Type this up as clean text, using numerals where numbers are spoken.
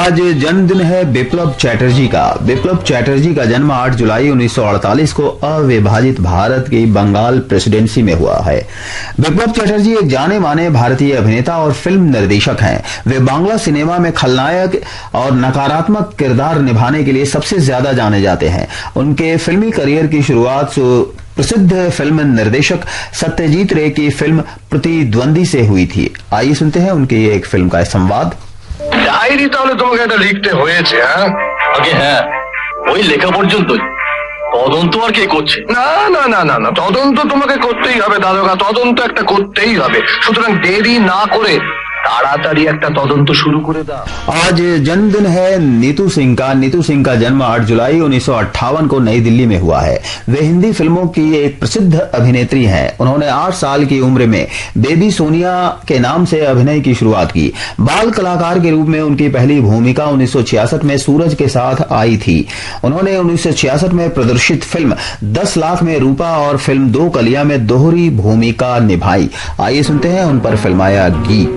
आज जन्मदिन है बिप्लब चैटर्जी का। बिप्लब चैटर्जी का जन्म 8 जुलाई 1948 को अविभाजित भारत की बंगाल प्रेसिडेंसी में हुआ है। बिप्लब चैटर्जी एक जाने माने भारतीय अभिनेता और फिल्म निर्देशक हैं। वे बांग्ला सिनेमा में खलनायक और नकारात्मक किरदार निभाने के लिए सबसे ज्यादा जाने जाते हैं। उनके फिल्मी करियर की शुरुआत प्रसिद्ध फिल्म निर्देशक सत्यजीत रे की फिल्म प्रतिद्वंदी से हुई थी। आइए सुनते हैं उनकी एक फिल्म का संवाद। ডায়েরি তাহলে তোমাকে একটা লিখতে হয়েছে? হ্যাঁ আগে হ্যাঁ, ওই লেখা পর্যন্তই। তদন্ত আর কে করছে? না না না না না, তদন্ত তোমাকে করতেই হবে দারোগা, তদন্ত একটা করতেই হবে। সুতরাং দেরি না করে ताड़ाताड़ी একটা তদন্ত शुरू করে দাও। आज जन्मदिन है नीतू सिंह का। नीतू सिंह का जन्म 8 जुलाई 1958 को नई दिल्ली में हुआ है। वे हिंदी फिल्मों की एक प्रसिद्ध अभिनेत्री हैं। उन्होंने 8 साल की उम्र में बेबी सोनिया के नाम से अभिनय की शुरुआत की। बाल कलाकार के रूप में उनकी पहली भूमिका 1966 में सूरज के साथ आई थी। उन्होंने 1966 में प्रदर्शित फिल्म 10 लाख में रूपा और फिल्म 2 कलियां में दोहरी भूमिका निभाई। आइए सुनते हैं उन पर फिल्माया गीत।